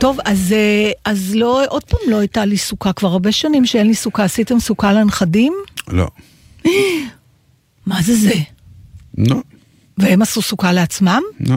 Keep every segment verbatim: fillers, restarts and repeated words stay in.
טוב, אז, אז לא, עוד פעם לא הייתה לי סוכה, כבר הרבה שנים שאין לי סוכה. עשיתם סוכה לנכדים? לא. מה זה זה? לא. והם עשו סוכה לעצמם? לא.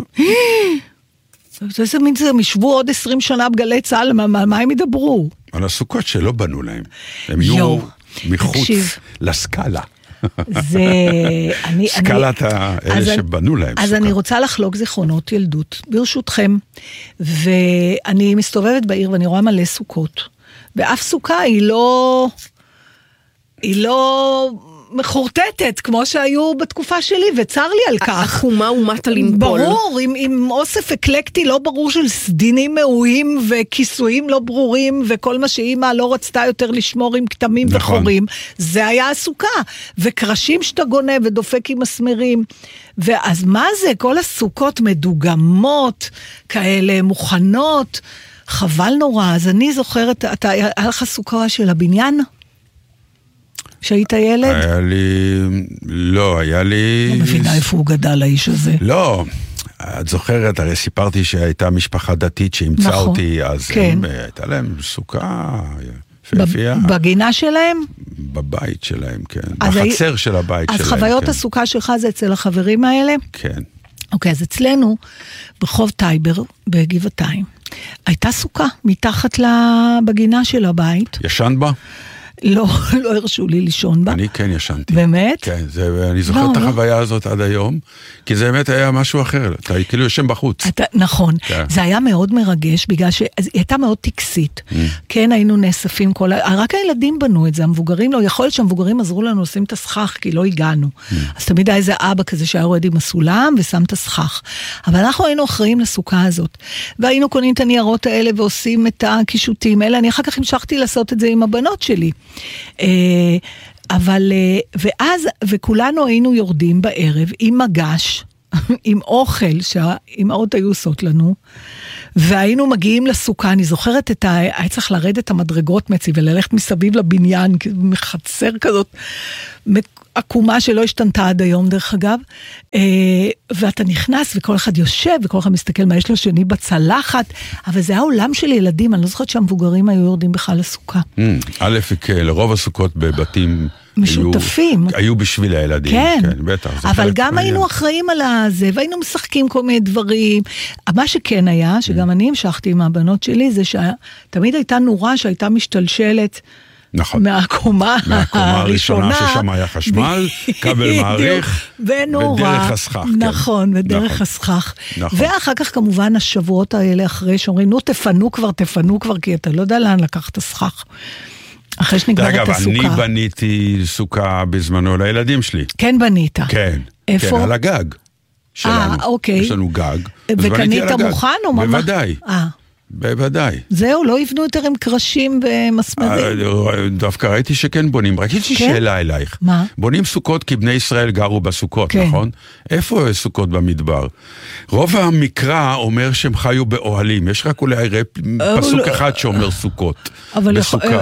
זה מין זה, הם ישבו עוד עשרים שנה בגלי צהל, מה, מה הם ידברו? על הסוכות שלא בנו להם. הם יהיו מחוץ תקשיב. לסקאלה. זה... אני, סקלת אני, האלה שבנו להם אז סוכה. אני רוצה לחלוק זיכרונות ילדות, ברשותכם. ואני מסתובבת בעיר ואני רואה מלא סוכות. ואף סוכה היא לא... היא לא... מחורטטת, כמו שהיו בתקופה שלי, וצר לי על כך. החומה ומטה לנפול. ברור, עם, עם אוסף אקלקטי לא ברור של סדינים מאויים, וכיסויים לא ברורים, וכל מה שאימא לא רצתה יותר לשמור עם כתמים נכון. וחורים, זה היה הסוכה. וקרשים שאתה גונה ודופק עם מסמרים. ואז מה זה? כל הסוכות מדוגמות, כאלה מוכנות, חבל נורא. אז אני זוכרת, אתה, היה לך סוכה של הבניין? שהיית ילד? היה לי... לא, היה לי... לא מבינה איפה הוא גדל האיש הזה. לא, את זוכרת, הרי סיפרתי שהייתה משפחה דתית שאימצה נכון, אותי, אז כן. הם, הייתה להם סוכה יפהפייה. בגינה שלהם? בבית שלהם, כן. בחצר הי... של הבית אז שלהם. אז חוויות כן. הסוכה שלך זה אצל החברים האלה? כן. אוקיי, אז אצלנו, ברחוב טייבר, בגבעתיים, הייתה סוכה מתחת בגינה של הבית. ישן בה? לא, לא הרשו לי לישון בה. אני כן ישנתי. באמת? כן, זה, אני זוכר לא, את החוויה לא. הזאת עד היום, כי זה באמת היה משהו אחר, אתה כאילו יושן בחוץ. אתה, נכון, כן. זה היה מאוד מרגש, בגלל שהיא הייתה מאוד טקסית. Mm. כן, היינו נאספים כל... רק הילדים בנו את זה, המבוגרים לא, יכול להיות שהמבוגרים עזרו לנו לשים את הסכך, כי לא הגענו. Mm. אז תמיד היה איזה אבא כזה שהיה יורד עם הסולם, ושם את הסכך. אבל אנחנו היינו אחראים לסוכה הזאת, והיינו קונים את הניירות האלה, ועושים את הקישוטים האלה. אני אחר כך המשכתי לעשות את זה עם הבנות שלי. אבל, ואז, וכולנו היינו יורדים בערב עם מגש, עם אוכל שהאימהות היו עושות לנו, והיינו מגיעים לסוכה. אני זוכרת את ה... היה צריך לרדת את המדרגות מצי וללכת מסביב לבניין, מחצר כזאת, עקומה שלא השתנתה עד היום דרך אגב, ואתה נכנס וכל אחד יושב וכל אחד מסתכל מה יש לו שני בצלחת, אבל זה היה עולם של ילדים, אני לא זוכרת שהמבוגרים היו יורדים בכלל לסוכה. א', לרוב הסוכות בבתים משותפים. היו בשביל הילדים. כן, כן בטח, אבל גם היינו אחראים על זה, והיינו משחקים כל מיני דברים. מה שכן היה, שגם אני המשכתי עם הבנות שלי, זה שתמיד הייתה נורה שהייתה משתלשלת, נכון. מהקומה, מהקומה הראשונה ששם היה חשמל, כבל מעריך, ודרך הסכך. נכון, ודרך הסכך. ואחר כך כמובן השבועות האלה אחרי שאומרים, נו תפנו כבר, תפנו כבר, כי אתה לא יודע לאן לקח את הסכך. אחרי שנגמר את הסוכה. אגב, אני בניתי סוכה בזמנו לילדים שלי. כן בנית. כן. איפה? כן, על הגג שלנו. אה, אוקיי. יש לנו גג. וקנית מוכן או ממש? בוודאי. אה. בוודאי. זהו, לא יבנו יותר עם קרשים ומסמרים. דווקא ראיתי שכן בונים. רק יש לי שאלה אלייך. מה? בונים סוכות כי בני ישראל גרו בסוכות, נכון? איפה סוכות במדבר? רוב המקרא אומר שהם חיו באוהלים. יש רק אולי פסוק אחד שאומר סוכות. אבל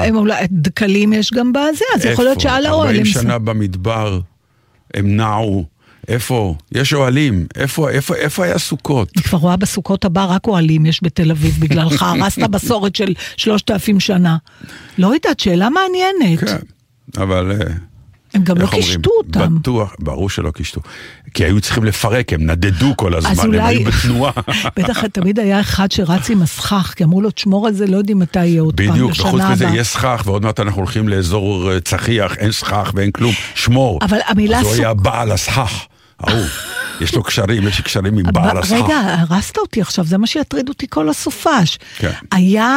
דקלים יש גם בזה, אז יכול להיות שעל האוהל. ארבעים שנה במדבר הם נעו. איפה? יש אוהלים. איפה, איפה, איפה היה סוכות? אני כבר רואה בסוכות הבא רק אוהלים יש בתל אביב בגללך. הרסת מסורת של שלושת אלפים שנה. לא יודעת, שאלה מעניינת. כן, אבל... הם גם לא קישטו אותם. בטוח, ברור שלא קישטו. כי היו צריכים לפרק, הם נדדו כל הזמן, הם היו בתנועה. בטח תמיד היה אחד שרץ עם הסכך, כי אמרו לו, תשמור על זה, לא יודעים מתי יהיה עוד פעם. בדיוק, וחוץ מזה יש סכך, ועוד מעט אנחנו הולכים לאזור צחיח, אין סכך ואין כלום, שמור. אבל המילה סוכ... אז הוא היה בעל הסכך. אהו, יש לו קשרים, יש קשרים עם בעל הסכך. רגע, הרסת אותי עכשיו, זה מה שיטריד אותי כל הסופש. כן. היה...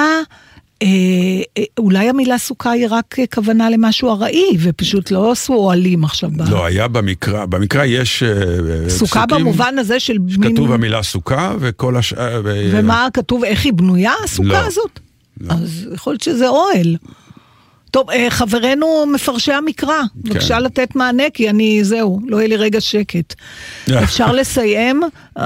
אולי המילה סוכה היא רק כוונה למשהו הראי, ופשוט לא עשו אוהלים עכשיו. לא, היה במקרא, במקרא יש סוכה במובן הזה של... כתוב המילה סוכה, וכל השאר... ומה כתוב, איך היא בנויה הסוכה הזאת? אז יכול להיות שזה אוהל. טוב, חברנו מפרשי המקרא, בבקשה לתת מענה, כי אני, זהו, לא יהיה לי רגע שקט. אפשר לסיים? את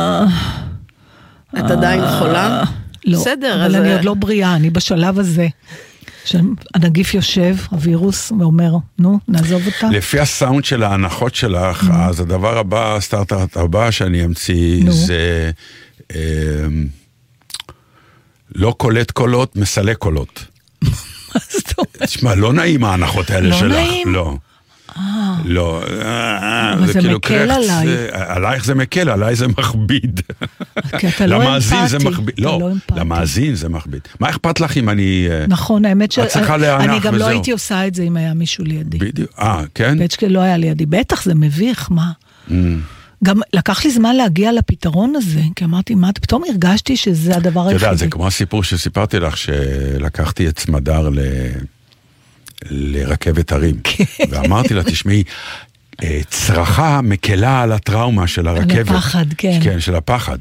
עדיין חולה? לא, בסדר, אבל אני עוד לא בריאה, אני בשלב הזה. שהנגיף יושב, הווירוס, ואומר, נו, נעזוב אותה. לפי הסאונד של ההנחות שלך, אז הדבר הבא, הסטארט-אפ הבא שאני אמציא, זה לא קולט קולות, מסלק קולות. מה זאת אומרת? תשמע, לא נעים ההנחות האלה שלך. לא נעים? לא. לא. אבל זה מקל עליי. עלייך זה מקל, עליי זה מכביד. כי אתה לא אמפתי. לא, למאזין זה מכביד. מה אכפת לך אם אני... נכון, האמת ש... את צריכה להנח אני גם לא וזהו. הייתי עושה את זה אם היה מישהו לידי. בדיוק. אה, כן? פצ'קה לא היה לידי. בטח, זה מביך, מה? גם לקח לי זמן להגיע לפתרון הזה, כי אמרתי, מה, פתאום הרגשתי שזה הדבר היחידי. אתה יודע, זה כמו הסיפור שסיפרתי לך, שלקחתי את סמדר ל... לרכבת הרים. ואמרתי לה, תשמעי, צרחה מקלה על הטראומה של הרכבת. על הפחד, כן. כן, של הפחד.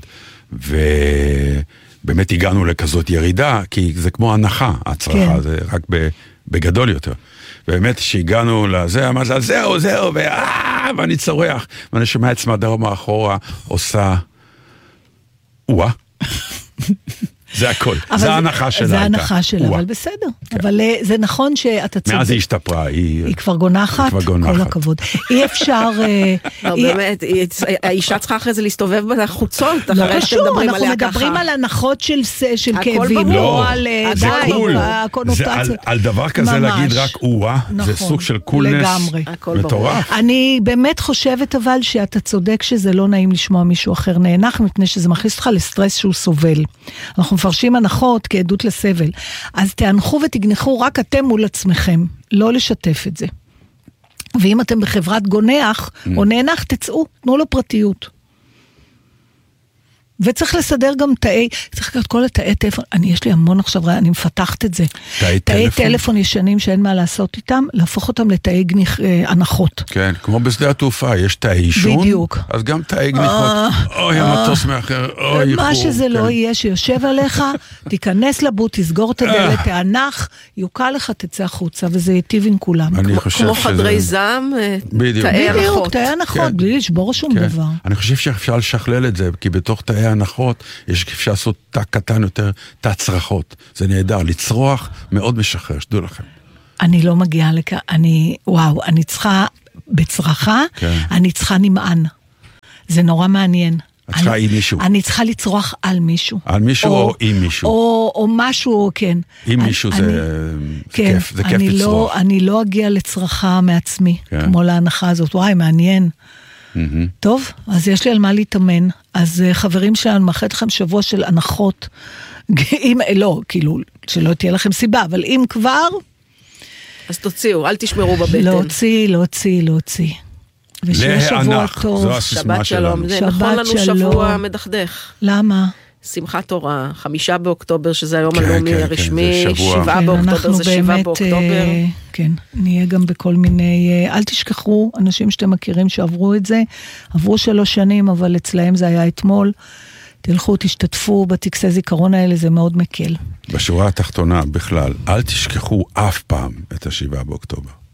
ובאמת הגענו לכזאת ירידה, כי זה כמו הנחה, הצרחה, כן. זה רק בגדול יותר. באמת שהגענו לזה, אמרתי לה, זהו, זהו, ואני צורח. ואני שומע את סמדר מאחורה, עושה, וואה. זה הכל, זה ההנחה שלה. זה ההנחה שלה, אבל בסדר. אבל זה נכון שאתה צודק. מאז היא השתפרה, היא כבר גונחת, כל הכבוד. אי אפשר... באמת, האישה צריכה אחרי זה להסתובב בחוצות, לא קשור, אנחנו מדברים על הנחות של כאבים, לא על די, הקונוטציות. על דבר כזה להגיד רק וואה, זה סוג של קולנס מטורף. אני באמת חושבת אבל שאתה צודק שזה לא נעים לשמוע מישהו אחר נאנח, מפני שזה מכניס אותך לסטרס שהוא סובל. אנחנו מפרשים הנחות כעדות לסבל. אז תאנחו ותגנחו רק אתם מול עצמכם, לא לשתף את זה. ואם אתם בחברת גונח, או נאנח, תצאו, תנו לו פרטיות. וצריך לסדר גם תאי, צריך לקחת כל התאי טלפון, אני יש לי המון עכשיו, אני מפתחת את זה. תאי טלפון? תאי טלפון ישנים שאין מה לעשות איתם, להפוך אותם לתאי גניח, הנחות. כן, כמו בשדה התעופה, יש תאי אישון, בדיוק. אז גם תאי גניחות, אוי המטוס מאחר, אוי איחור. מה שזה לא יהיה, שיושב עליך, תיכנס לבוט, תסגור את הדלת, תענך, יוקע לך, תצא החוצה, וזה ייטיב עם כולם. כמו חדרי זעם, תאי הנחות. בדיוק, תאי הנחות, בלי לשבור שום דבר. אני חושב שאפשר לשכלל את זה, כי בתוך תאי הנחות, יש אפשר לעשות תא קטן יותר, תא צרחות. זה נהדר, לצרוח מאוד משחרר, שדעו לכם. אני לא מגיעה לכך, אני, וואו, אני צריכה בצרחה, כן. אני צריכה נמען. זה נורא מעניין. את צריכה עם מישהו. אני צריכה לצרוח על מישהו. על מישהו או, או עם מישהו. או, או משהו, כן. עם אני, מישהו אני, זה, זה כן, כיף, זה כיף אני לצרוח. לא, אני לא אגיע לצרחה מעצמי, כן. כמו להנחה הזאת. וואי, מעניין. טוב, אז יש לי על מה להתאמן. אז חברים שלנו, מאחלת לכם שבוע של הנחות. אם, לא, כאילו, שלא תהיה לכם סיבה, אבל אם כבר... אז תוציאו, אל תשמרו בבטן. להוציא, להוציא, להוציא. ושיהיה שבוע טוב. זו הסיסמה שלנו. זה נכון לנו שבוע מדכדך. למה? שמחת תורה, חמישה באוקטובר, שזה היום הלאומי הרשמי, שבעה באוקטובר זה שבעה באוקטובר. כן, נהיה גם בכל מיני, אל תשכחו, אנשים שאתם מכירים שעברו את זה, עברו שלוש שנים, אבל אצלהם זה היה אתמול, תלכו, תשתתפו בטקסי זיכרון האלה, זה מאוד מקל. בשורה התחתונה בכלל, אל תשכחו אף פעם את השבעה באוקטובר.